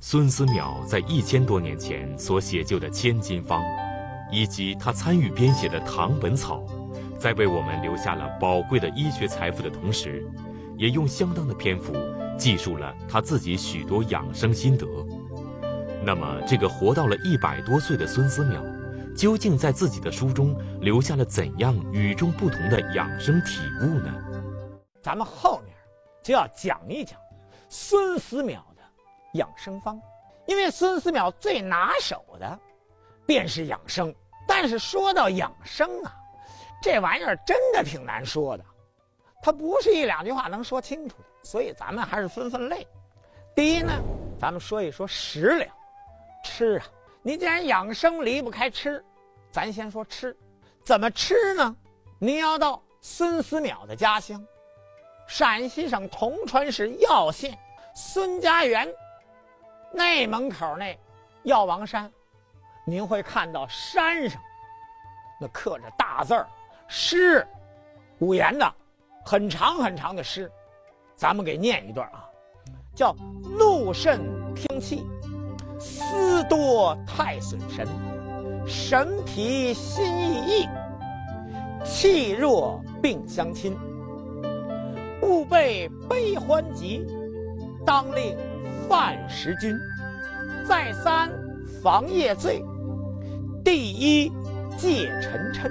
孙思邈在1000多年前所写就的《千金方》，以及他参与编写的《唐本草》，在为我们留下了宝贵的医学财富的同时，也用相当的篇幅记述了他自己许多养生心得。那么，这个活到了100多岁的孙思邈，究竟在自己的书中留下了怎样与众不同的养生体悟呢？ 咱们后面就要讲一讲孙思邈的养生方，因为孙思邈最拿手的便是养生。但是说到养生啊，这玩意儿真的挺难说的，它不是1、2句话能说清楚的，所以咱们还是分类。第一呢，咱们说一说食疗。吃啊，你既然养生离不开吃，咱先说吃。怎么吃呢？您要到孙思邈的家乡，陕西省铜川市耀县孙家园那门口那药王山，您会看到山上那刻着大字儿诗，5言的，很长很长的诗，咱们给念一段啊，叫怒肾听气，思多太损神，神疲心奕奕，气弱病相侵，勿备悲欢急，当令饭食君，再三防夜醉，第一戒沉嗔，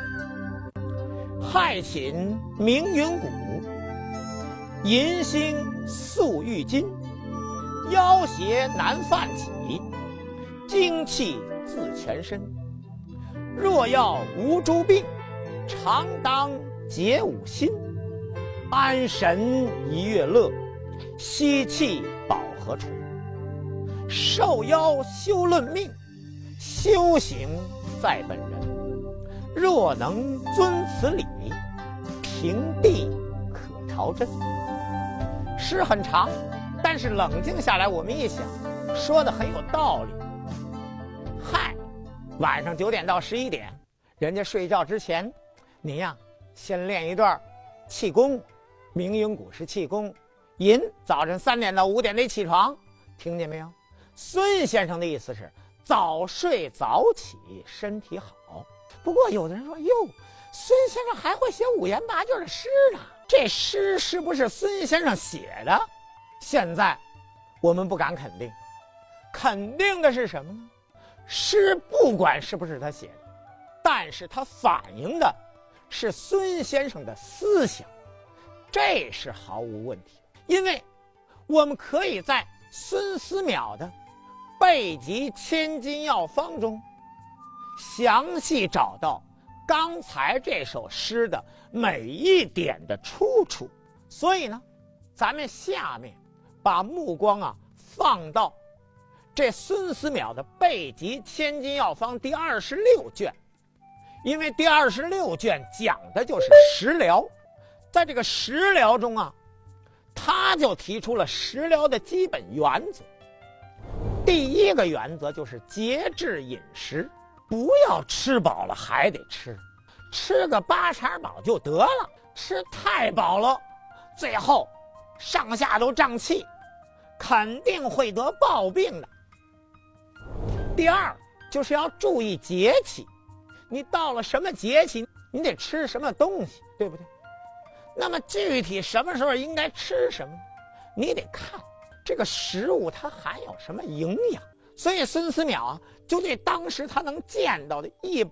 害寝鸣云谷，银星宿玉金，腰胁难犯起，精气自全身，若要无诸病，常当解五心，安神一月乐，息气保和处，受腰修论命，修行在本人，若能遵此理，平地可朝真。诗很长，但是冷静下来我们一想，说的很有道理。嗨，晚上9点到11点，人家睡觉之前，你呀先练一段气功，鸣云谷是气功，寅早晨3点到5点得起床，听见没有？孙先生的意思是早睡早起身体好。不过有的人说，哟，孙先生还会写5言8句的诗呢，这诗是不是孙先生写的？现在我们不敢肯定，肯定的是什么呢？诗不管是不是他写的，但是他反映的是孙先生的思想，这是毫无问题。因为我们可以在孙思邈的《备急千金药方》中详细找到刚才这首诗的每一点的出处。所以呢，咱们下面把目光放到这孙思邈的《备急千金药方》第26卷，因为第26卷讲的就是食疗。在这个食疗中他就提出了食疗的基本原则。第一个原则就是节制饮食，不要吃饱了还得吃，吃个8成饱就得了，吃太饱了，最后上下都胀气，肯定会得暴病的。第二就是要注意节气，你到了什么节气，你得吃什么东西，对不对？那么具体什么时候应该吃什么，你得看这个食物它含有什么营养。所以孙思邈就对当时他能见到的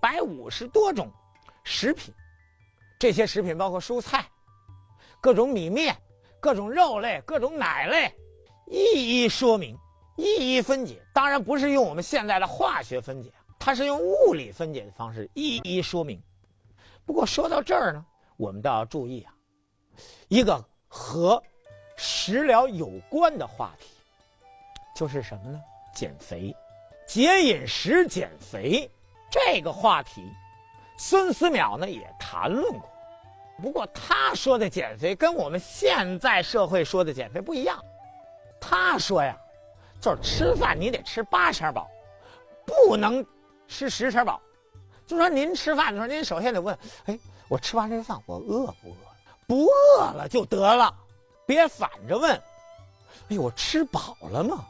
150多种食品，这些食品包括蔬菜、各种米面、各种肉类、各种奶类，一一说明，一一分解。当然不是用我们现在的化学分解，它是用物理分解的方式一一说明。不过说到这儿呢，我们都要注意一个和食疗有关的话题，就是什么呢？减肥，节饮食减肥这个话题，孙思邈呢也谈论过。不过他说的减肥跟我们现在社会说的减肥不一样。他说呀，就是吃饭你得吃8成饱，不能吃10成饱。就说您吃饭的时候，您首先得问，我吃完这个饭我饿不饿？不饿了就得了，别反着问，我吃饱了吗？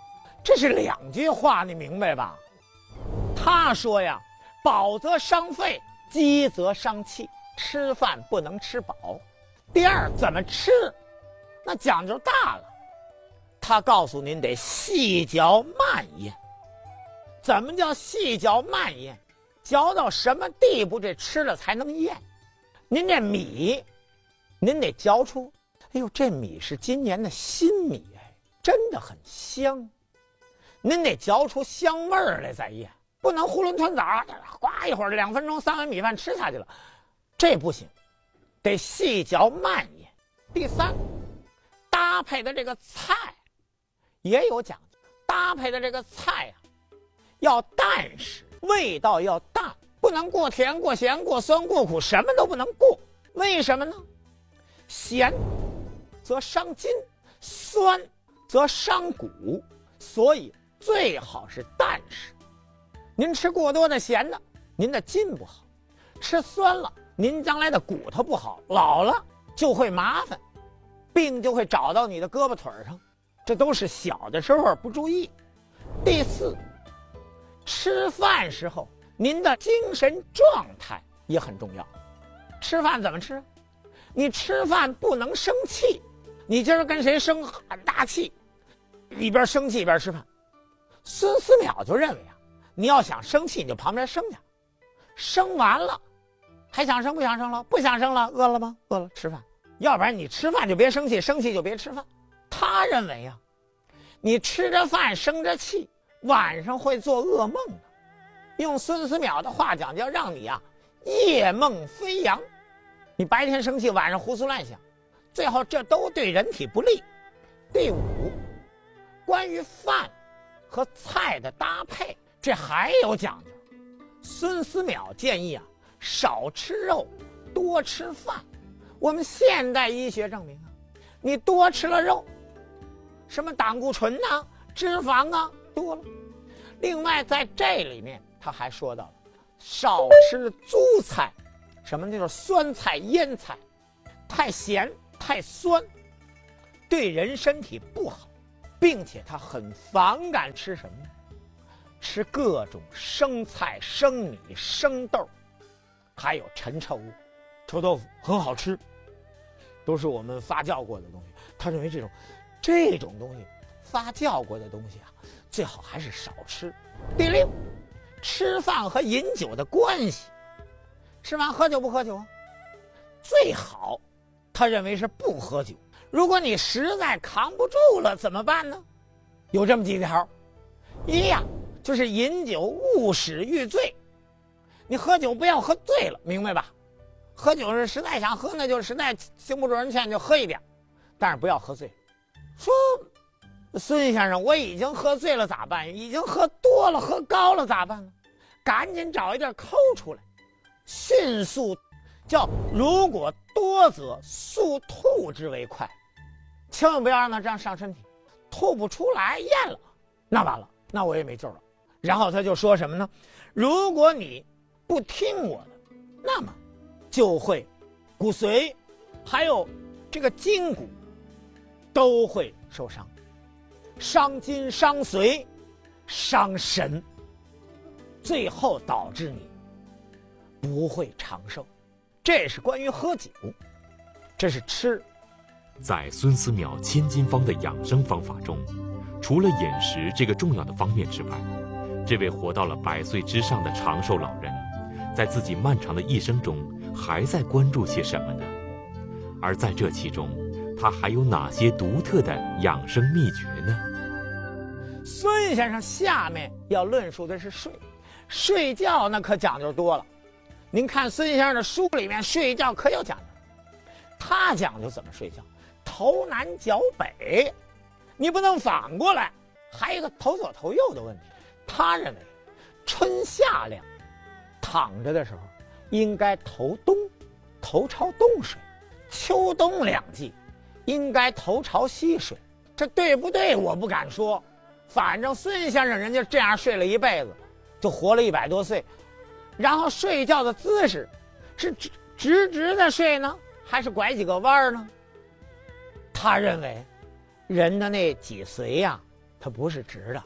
这是2句话，你明白吧？他说呀，饱则伤肺，饥则伤气，吃饭不能吃饱。第二，怎么吃，那讲究大了。他告诉您得细嚼慢咽。怎么叫细嚼慢咽？嚼到什么地步，这吃了才能咽？您这米，您得嚼出，哎呦，这米是今年的新米，哎，真的很香。您得嚼出香味儿来再咽，不能囫囵吞枣，呱一会儿2分钟3碗米饭吃下去了，这不行，得细嚼慢咽。第三，搭配的这个菜也有讲究，搭配的这个菜啊，要淡实，味道要淡，不能过甜、过咸、过酸、过苦，什么都不能过。为什么呢？咸则伤筋，酸则伤骨，所以最好是淡食。您吃过多的咸的，您的筋不好；吃酸了，您将来的骨头不好，老了就会麻烦，病就会找到你的胳膊腿上。这都是小的时候不注意。第四，吃饭时候您的精神状态也很重要。吃饭怎么吃？你吃饭不能生气，你今儿跟谁生很大气，一边生气一边吃饭。孙思邈就认为啊，你要想生气，你就旁边生去，生完了还想生不想生了？不想生了，饿了吗？饿了，吃饭。要不然你吃饭就别生气，生气就别吃饭。他认为啊，你吃着饭生着气，晚上会做噩梦的。用孙思邈的话讲，叫让你啊夜梦飞扬。你白天生气，晚上胡思乱想，最后这都对人体不利。第五，关于饭和菜的搭配，这还有讲究。孙思邈建议啊，少吃肉，多吃饭。我们现代医学证明啊，你多吃了肉，什么胆固醇啊、脂肪啊多了。另外在这里面他还说到了，少吃粗菜。什么就是酸菜、腌菜，太咸太酸，对人身体不好，并且他很反感吃什么呢？吃各种生菜、生米、生豆，还有陈臭物。臭豆腐很好吃，都是我们发酵过的东西。他认为这种东西发酵过的东西啊，最好还是少吃。第六，吃饭和饮酒的关系。吃完喝酒不喝酒啊？最好，他认为是不喝酒。如果你实在扛不住了怎么办呢？有这么几条：一呀，就是饮酒勿使欲醉。你喝酒不要喝醉了，明白吧？喝酒是实在想喝，那就实在经不住人劝就喝一点，但是不要喝醉。说孙先生，我已经喝醉了咋办？已经喝多了、喝高了咋办呢？赶紧找一地抠出来。迅速叫如果多则速吐之为快，千万不要让他这样上身体，吐不出来咽了，那完了，那我也没救了。然后他就说什么呢？如果你不听我的，那么就会骨髓还有这个筋骨都会受伤，伤筋伤髓伤神，最后导致你不会长寿。这是关于喝酒，这是吃。 在孙思邈千金方的养生方法中，除了饮食这个重要的方面之外，这位活到了100岁之上的长寿老人，在自己漫长的一生中还在关注些什么呢？而在这其中，他还有哪些独特的养生秘诀呢？ 孙先生下面要论述的是睡觉那可讲究多了。您看孙先生的书里面，睡觉可有讲究。他讲究怎么睡觉，头南脚北，你不能反过来。还有一个头左头右的问题。他认为春夏两躺着的时候应该头东，头朝东睡；秋冬两季应该头朝西睡。这对不对我不敢说，反正孙先生人家这样睡了一辈子，就活了100多岁。然后睡觉的姿势是直的睡呢，还是拐几个弯呢？他认为人的那脊髓呀，它不是直的，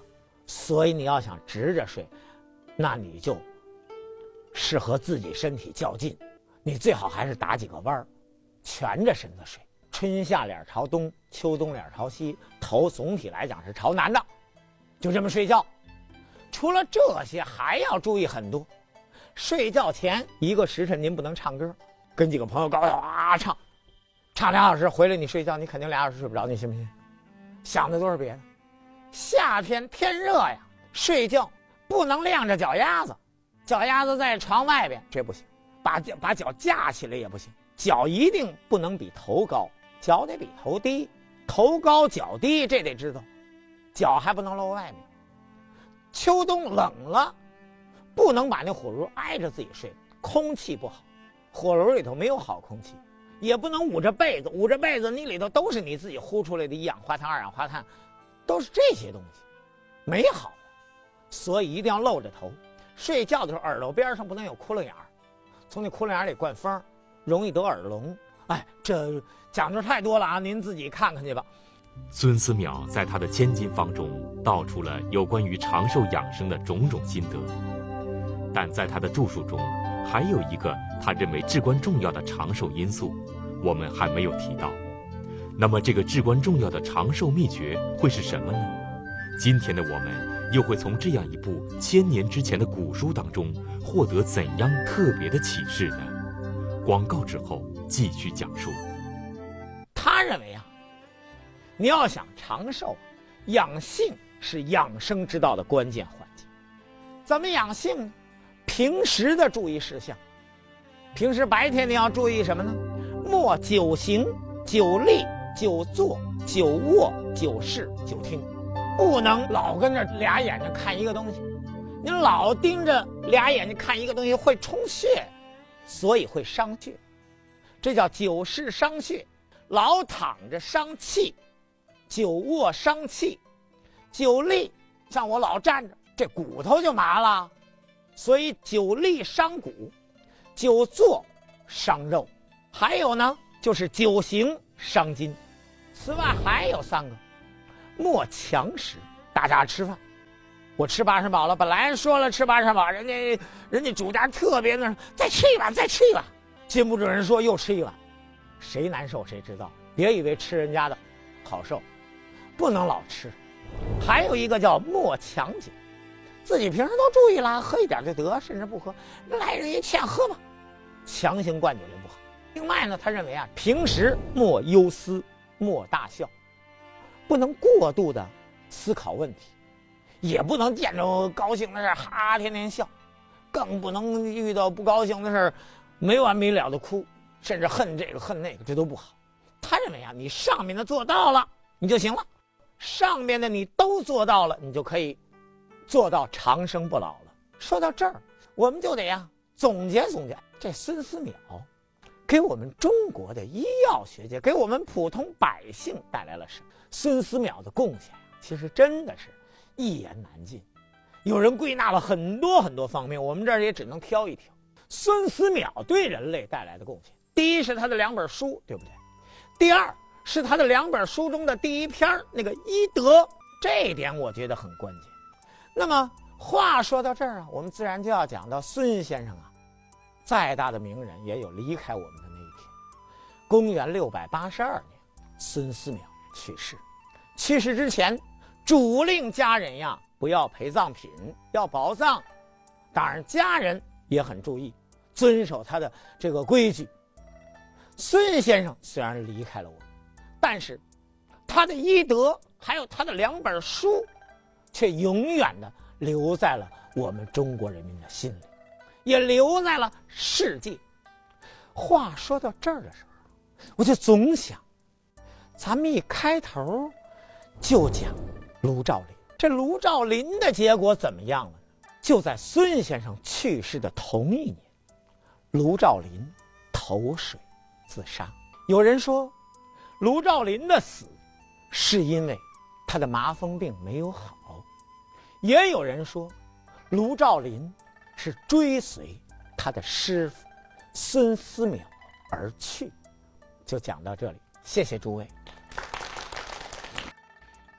所以你要想直着睡，那你就适合自己身体较劲，你最好还是打几个弯儿，蜷着身子睡。春夏脸朝东，秋冬脸朝西，头总体来讲是朝南的，就这么睡觉。除了这些，还要注意很多。睡觉前1个时辰您不能唱歌，跟几个朋友高兴唱2小时，回来你睡觉，你肯定2小时睡不着，你信不信？想的都是别的。夏天天热呀，睡觉不能亮着脚丫子，脚丫子在床外边，这不行。把脚架起来也不行，脚一定不能比头高，脚得比头低，头高脚低，这得知道，脚还不能露外面。秋冬冷了，不能把那火炉挨着自己睡，空气不好，火炉里头没有好空气。也不能捂着被子，捂着被子你里头都是你自己呼出来的1氧化碳、2氧化碳，都是这些东西，没好。所以一定要露着头，睡觉的时候耳朵边上不能有窟窿眼儿，从那窟窿眼里灌风，容易得耳聋。哎，这讲究太多了啊，您自己看看去吧。 孙思邈在他的《千金方》中道出了有关于长寿养生的种种心得，但在他的著述中，还有一个他认为至关重要的长寿因素，我们还没有提到。那么这个至关重要的长寿秘诀会是什么呢？今天的我们又会从这样一部1000年之前的古书当中获得怎样特别的启示呢？广告之后继续讲述。 他认为啊，你要想长寿，养性是养生之道的关键环节。怎么养性呢？平时的注意事项，平时白天你要注意什么呢？莫久行、久立、久坐、久卧、久视、久听，不能老跟着俩眼睛看一个东西。你老盯着俩眼睛看一个东西会充血，所以会伤血，这叫久视伤血。老躺着伤气，久卧伤气，久立像我老站着，这骨头就麻了。所以久立伤骨，久坐伤肉，还有呢就是久行伤筋。此外还有3个，莫强食。大家吃饭，我吃8成饱了，本来说了吃8成饱，人家主家特别那再吃一碗，再吃一碗。禁不住人说又吃一碗，谁难受谁知道。别以为吃人家的好受，不能老吃。还有一个叫莫强酒，自己平时都注意了，喝一点就得，甚至不喝，来人一劝喝吧，强行灌酒就不好。另外呢，他认为啊，平时莫忧思，莫大笑，不能过度的思考问题，也不能见着高兴的事哈天天笑，更不能遇到不高兴的事没完没了的哭，甚至恨这个恨那个，这都不好。他认为啊，你上面的做到了你就行了，上面的你都做到了，你就可以做到长生不老了。说到这儿，我们就得总结总结，这孙思邈给我们中国的医药学界，给我们普通百姓带来了什么？孙思邈的贡献其实真的是一言难尽，有人归纳了很多很多方面，我们这儿也只能挑一挑。孙思邈对人类带来的贡献，第一是他的2本书，对不对？第二是他的2本书中的第1篇那个医德，这一点我觉得很关键。那么话说到这儿啊，我们自然就要讲到孙先生啊，再大的名人也有离开我们的那一天。公元682年，孙思邈去世。去世之前，嘱令家人呀不要陪葬品，要保葬。当然，家人也很注意，遵守他的这个规矩。孙先生虽然离开了我们，但是他的医德还有他的2本书，却永远的留在了我们中国人民的心里，也留在了世界。话说到这儿的时候，我就总想，咱们一开头就讲卢照邻，这卢照邻的结果怎么样了呢？就在孙先生去世的同一年，卢照邻投水自杀。有人说卢照邻的死是因为他的麻风病没有好，也有人说卢照邻是追随他的师傅孙思邈而去。就讲到这里，谢谢诸位。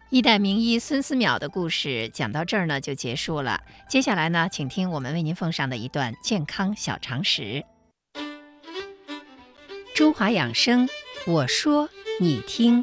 一代名医孙思邈的故事讲到这儿呢就结束了。接下来呢，请听我们为您奉上的一段健康小常识。中华养生，我说你听。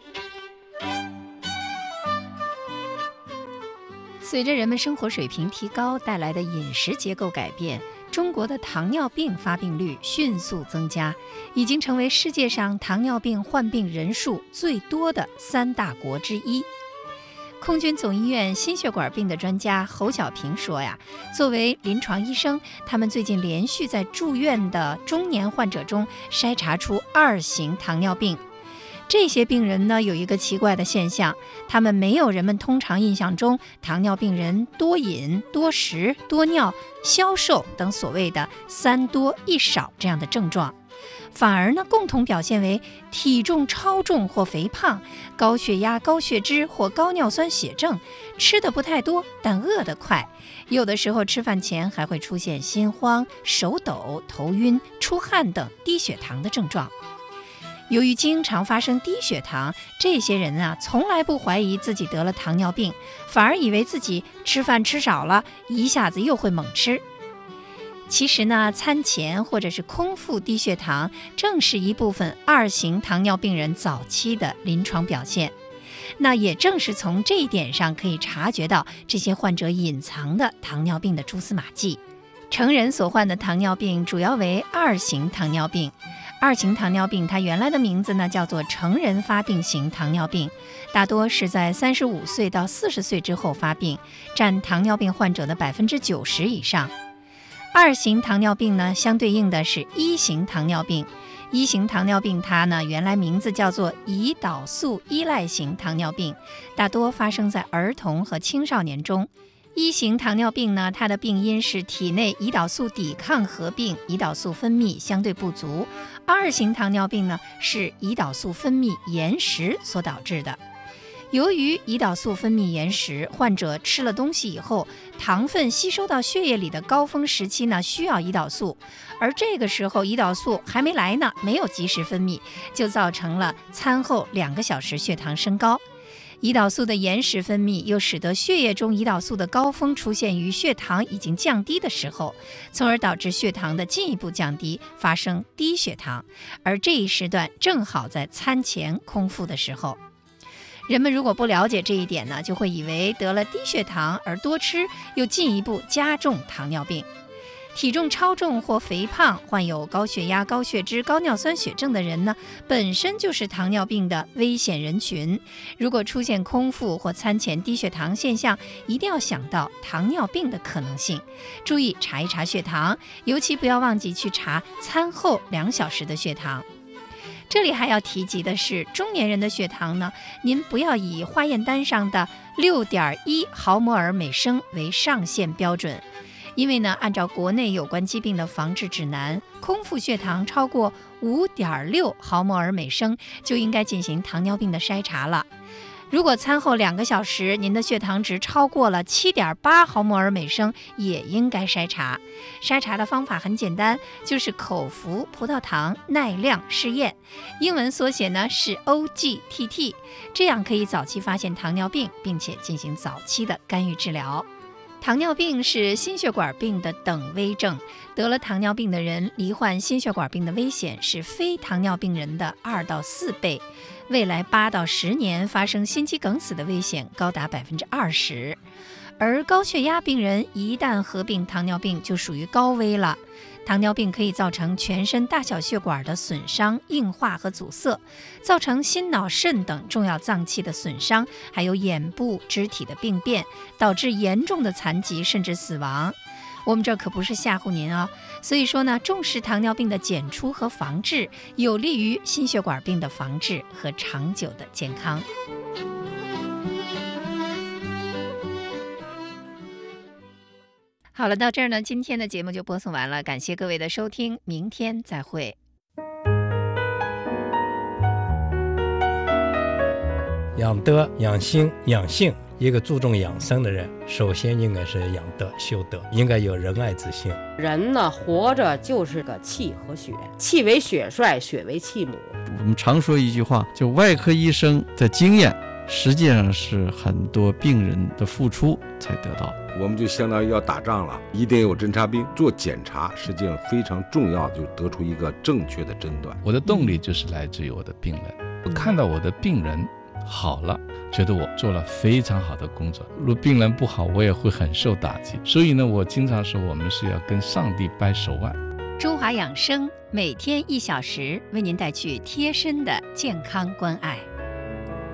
随着人们生活水平提高带来的饮食结构改变，中国的糖尿病发病率迅速增加，已经成为世界上糖尿病患病人数最多的3大国之一。空军总医院心血管病的专家侯小平说呀，作为临床医生，他们最近连续在住院的中年患者中筛查出2型糖尿病。这些病人呢，有一个奇怪的现象，他们没有人们通常印象中糖尿病人多饮、多食、多尿、消瘦等所谓的3多1少这样的症状，反而呢，共同表现为体重超重或肥胖、高血压、高血脂或高尿酸血症，吃的不太多，但饿得快，有的时候吃饭前还会出现心慌、手抖、头晕、出汗等低血糖的症状。由于经常发生低血糖，这些人啊，从来不怀疑自己得了糖尿病，反而以为自己吃饭吃少了，一下子又会猛吃。其实呢，餐前或者是空腹低血糖，正是一部分2型糖尿病人早期的临床表现。那也正是从这一点上可以察觉到这些患者隐藏的糖尿病的蛛丝马迹。成人所患的糖尿病主要为2型糖尿病。2型糖尿病它原来的名字呢叫做成人发病型糖尿病，大多是在35岁到40岁之后发病，占糖尿病患者的90%以上。2型糖尿病呢，相对应的是1型糖尿病。1型糖尿病它呢原来名字叫做胰岛素依赖型糖尿病，大多发生在儿童和青少年中。1型糖尿病呢，它的病因是体内胰岛素抵抗合并，胰岛素分泌相对不足。2型糖尿病呢，是胰岛素分泌延时所导致的。由于胰岛素分泌延时，患者吃了东西以后，糖分吸收到血液里的高峰时期呢，需要胰岛素，而这个时候胰岛素还没来呢，没有及时分泌，就造成了餐后2个小时血糖升高。胰岛素的延时分泌又使得血液中胰岛素的高峰出现于血糖已经降低的时候，从而导致血糖的进一步降低，发生低血糖，而这一时段正好在餐前空腹的时候。人们如果不了解这一点呢，就会以为得了低血糖而多吃，又进一步加重糖尿病。体重超重或肥胖、患有高血压、高血脂、高尿酸血症的人呢，本身就是糖尿病的危险人群。如果出现空腹或餐前低血糖现象，一定要想到糖尿病的可能性，注意查一查血糖，尤其不要忘记去查餐后2小时的血糖。这里还要提及的是，中年人的血糖呢，您不要以化验单上的6.1毫摩尔每升为上限标准。因为呢，按照国内有关疾病的防治指南，空腹血糖超过5.6毫摩尔每升就应该进行糖尿病的筛查了。如果餐后2个小时您的血糖值超过了7.8毫摩尔每升，也应该筛查。筛查的方法很简单，就是口服葡萄糖耐量试验，英文缩写呢是 OGTT， 这样可以早期发现糖尿病，并且进行早期的干预治疗。糖尿病是心血管病的等危症，得了糖尿病的人罹患心血管病的危险是非糖尿病人的2到4倍，未来8到10年发生心肌梗死的危险高达20%，而高血压病人一旦合并糖尿病就属于高危了。糖尿病可以造成全身大小血管的损伤、硬化和阻塞，造成心脑肾等重要脏器的损伤，还有眼部肢体的病变，导致严重的残疾甚至死亡。我们这可不是吓唬您哦，所以说呢，重视糖尿病的检出和防治，有利于心血管病的防治和长久的健康。好了，到这儿呢，今天的节目就播送完了，感谢各位的收听，明天再会。 养德、养心、养性，一个注重养生的人，首先应该是养德、修德，应该有仁爱之心。 人呢，活着就是个气和血，气为血帅，血为气母。 我们常说一句话，就外科医生的经验实际上是很多病人的付出才得到。 我们就相当于要打仗了，一定有侦察兵做检查，实际上非常重要的就是得出一个正确的诊断。 我的动力就是来自于我的病人，我看到我的病人好了，觉得我做了非常好的工作。如果病人不好，我也会很受打击。所以呢，我经常说我们是要跟上帝掰手腕。 中华养生每天1小时，为您带去贴身的健康关爱。